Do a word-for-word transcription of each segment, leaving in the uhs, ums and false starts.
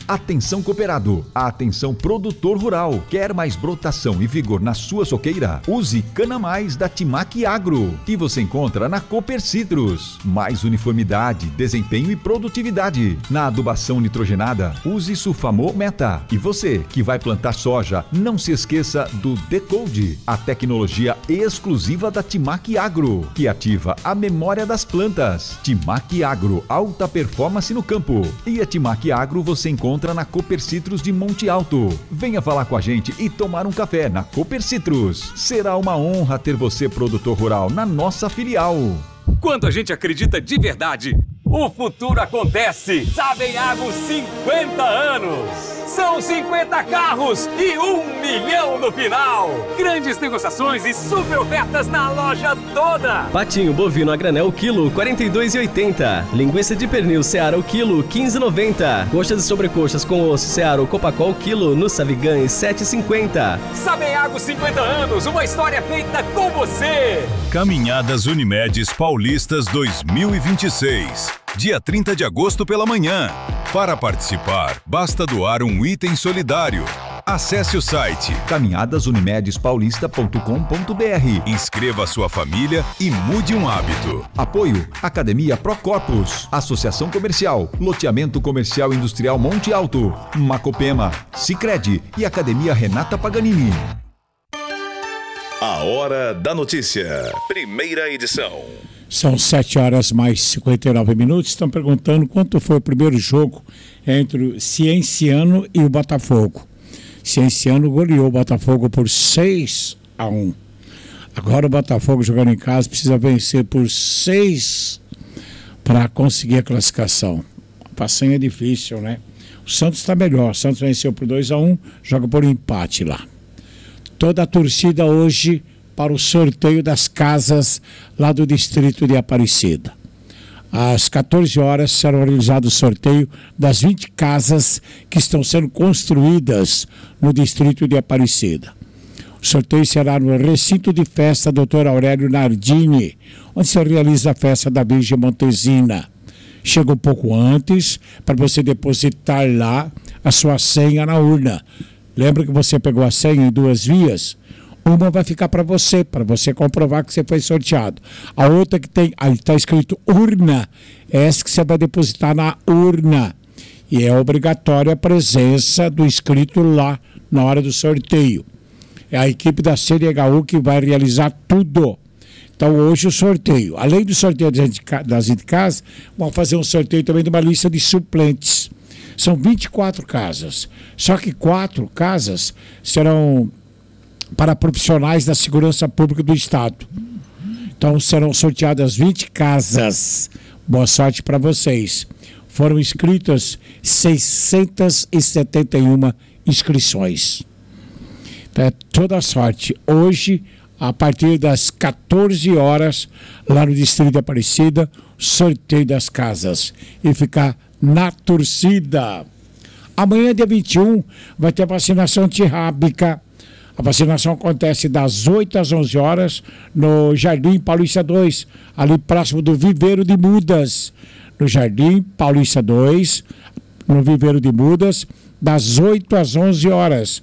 Atenção cooperado, atenção produtor rural. Quer mais brotação e vigor na sua soqueira? Use Cana Mais da Timac Agro, que você encontra na Cooper Citrus. Mais uniformidade, desempenho e produtividade. Na adubação nitrogenada, use Sulfamo Meta. E você que vai plantar soja, não se esqueça do Decode, a tecnologia exclusiva da Timac Agro, que ativa a memória das plantas. Timac Agro, alta performance no campo. E a Timac Agro você encontra na Cooper Citrus de Monte Alto. Venha falar com a gente e tomar um café na Cooper Citrus. Será uma honra ter você, produtor rural, na nossa filial. Quando a gente acredita de verdade, o futuro acontece. Sabenhago cinquenta anos. São cinquenta carros e um milhão no final. Grandes negociações e super ofertas na loja toda. Patinho bovino a granel quilo quarenta e dois reais e oitenta centavos. Linguiça de pernil Seara o quilo quinze reais e noventa centavos. Coxas e sobrecoxas com osso Seara o Copacol quilo no Savigães sete reais e cinquenta centavos. Sabenhago cinquenta anos, uma história feita com você. Caminhadas Unimedes Paulistas dois mil e vinte e seis. Dia trinta de agosto pela manhã. Para participar, basta doar um item solidário. Acesse o site caminhadas unimedes paulista ponto com ponto b r. Inscreva sua família e mude um hábito. Apoio Academia Procorpus, Associação Comercial, Loteamento Comercial Industrial Monte Alto, Macopema, Sicredi e Academia Renata Paganini. A Hora da Notícia. Primeira edição. São sete horas mais cinquenta e nove minutos. Estão perguntando quanto foi o primeiro jogo entre o Cienciano e o Botafogo. Cienciano goleou o Botafogo por seis a um. Agora o Botafogo, jogando em casa, precisa vencer por seis para conseguir a classificação. A façanha é difícil, né? O Santos está melhor. O Santos venceu por dois a um, joga por empate lá. Toda a torcida hoje para o sorteio das casas lá do distrito de Aparecida. Às quatorze horas será realizado o sorteio das vinte casas que estão sendo construídas no distrito de Aparecida. O sorteio será no recinto de festa doutor Aurélio Nardini, onde se realiza a festa da Virgem Montesina. Chega um pouco antes para você depositar lá a sua senha na urna. Lembra que você pegou a senha em duas vias? Uma vai ficar para você, para você comprovar que você foi sorteado. A outra que tem, aí está escrito urna, é essa que você vai depositar na urna. E é obrigatória a presença do inscrito lá na hora do sorteio. É a equipe da C N H U que vai realizar tudo. Então hoje o sorteio, além do sorteio das vinte casas, vamos fazer um sorteio também de uma lista de suplentes. São vinte e quatro casas, só que quatro casas serão para profissionais da segurança pública do estado. Então serão sorteadas vinte casas. Boa sorte para vocês. Foram inscritas seiscentas e setenta e uma inscrições. Então, é toda a sorte. Hoje, a partir das quatorze horas, lá no distrito de Aparecida, sorteio das casas. E ficar na torcida. Amanhã, dia vinte e um, vai ter vacinação antirrábica. A vacinação acontece das oito às onze horas no Jardim Paulista dois, ali próximo do Viveiro de Mudas. No Jardim Paulista dois, no Viveiro de Mudas, das oito às onze horas.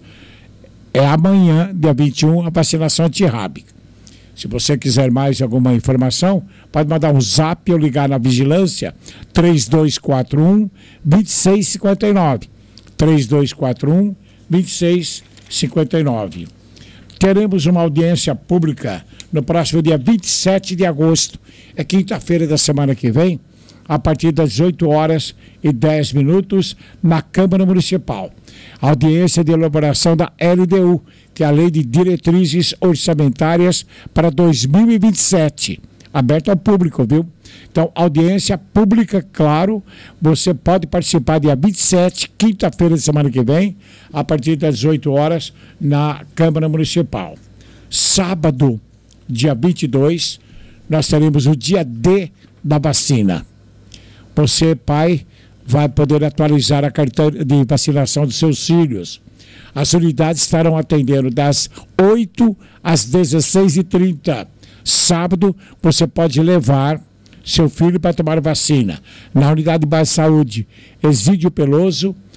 É amanhã, dia vinte e um, a vacinação antirrábica. Se você quiser mais alguma informação, pode mandar um zap ou ligar na vigilância três dois quatro um, dois seis cinco nove. três dois quatro um, dois seis cinquenta e nove. Teremos uma audiência pública no próximo dia vinte e sete de agosto, é quinta-feira da semana que vem, a partir das dezoito horas e dez minutos, na Câmara Municipal. Audiência de elaboração da L D U, que é a Lei de Diretrizes Orçamentárias para dois mil e vinte e sete. Aberto ao público, viu? Então, audiência pública, claro, você pode participar dia vinte e sete, quinta-feira da semana que vem, a partir das dezoito horas, na Câmara Municipal. Sábado, dia vinte e dois, nós teremos o dia D da vacina. Você, pai, vai poder atualizar a carteira de vacinação dos seus filhos. As unidades estarão atendendo das oito às dezesseis e trinta. Sábado, você pode levar seu filho para tomar vacina na unidade de base de saúde Exídio Peloso,